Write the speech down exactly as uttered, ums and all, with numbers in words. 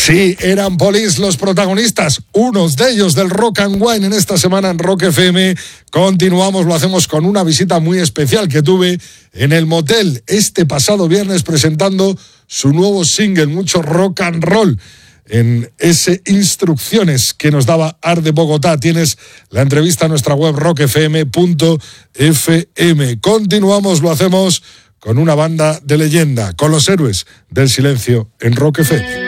Sí, eran Police los protagonistas, unos de ellos del Rock and Wine en esta semana en Rock F M. Continuamos, lo hacemos con una visita muy especial que tuve en el motel este pasado viernes presentando su nuevo single, mucho rock and roll. En ese Instrucciones que nos daba Art de Bogotá. Tienes la entrevista en nuestra web rock f m punto f m. Continuamos, lo hacemos con una banda de leyenda, con los Héroes del Silencio en Rock F M.